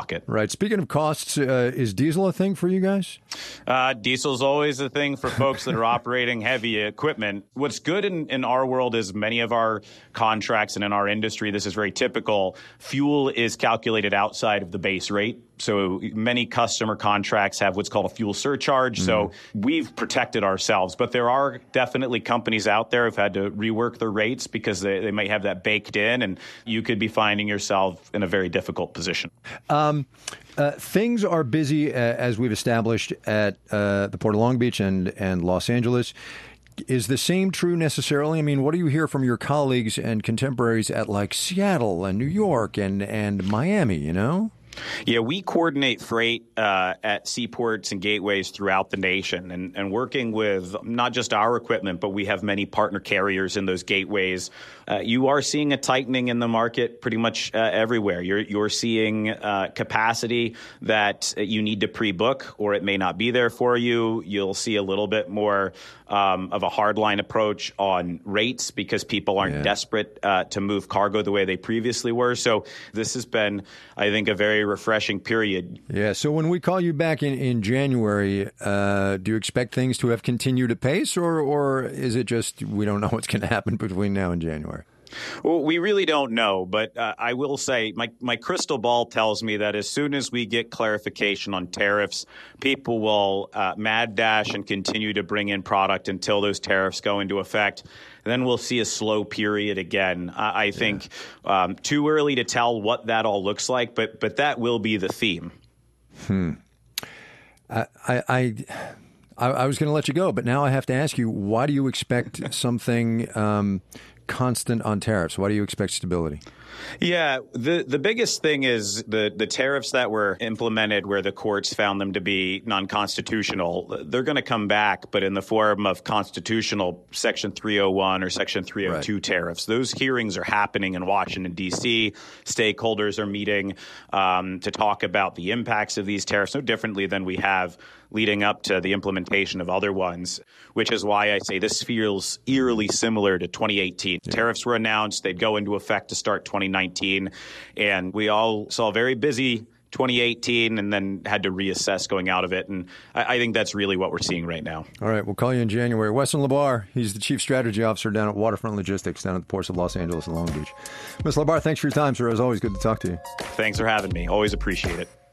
pocket. Right. Speaking of costs, is diesel a thing for you guys? Diesel's always a thing for folks that are operating heavy equipment. What's good in our world is many of our contracts, and in our industry, this is very typical, fuel is calculated outside of the base rate. So many customer contracts have what's called a fuel surcharge. So we've protected ourselves. But there are definitely companies out there who've had to rework their rates because they might have that baked in, and you could be finding yourself in a very difficult position. Things are busy, as we've established, at the Port of Long Beach and Los Angeles. Is the same true necessarily? I mean, what do you hear from your colleagues and contemporaries at like Seattle and New York and Miami, you know? Yeah, we coordinate freight at seaports and gateways throughout the nation, and working with not just our equipment, but we have many partner carriers in those gateways. You are seeing a tightening in the market pretty much everywhere. You're seeing capacity that you need to pre-book, or it may not be there for you. You'll see a little bit more of a hardline approach on rates because people aren't desperate to move cargo the way they previously were. So this has been, I think, a very refreshing period. Yeah. So when we call you back in January, do you expect things to have continued at pace, or is it just we don't know what's going to happen between now and January? Well, we really don't know, but I will say my crystal ball tells me that as soon as we get clarification on tariffs, people will mad dash and continue to bring in product until those tariffs go into effect. Then we'll see a slow period again. I think too early to tell what that all looks like, but that will be the theme. I was going to let you go, but now I have to ask you, why do you expect something constant on tariffs? Why do you expect stability? Yeah, the biggest thing is the tariffs that were implemented where the courts found them to be non-constitutional. They're going to come back, but in the form of constitutional Section 301 or Section 302 tariffs. Those hearings are happening in Washington, D.C. Stakeholders are meeting to talk about the impacts of these tariffs, no differently than we have leading up to the implementation of other ones, which is why I say this feels eerily similar to 2018. Yeah. Tariffs were announced. They'd go into effect to start 2019. And we all saw a very busy 2018 and then had to reassess going out of it. And I think that's really what we're seeing right now. All right. We'll call you in January. Weston LaBar, he's the Chief Strategy Officer down at Waterfront Logistics down at the ports of Los Angeles and Long Beach. Mr. LaBar, thanks for your time, sir. As always, good to talk to you. Thanks for having me. Always appreciate it.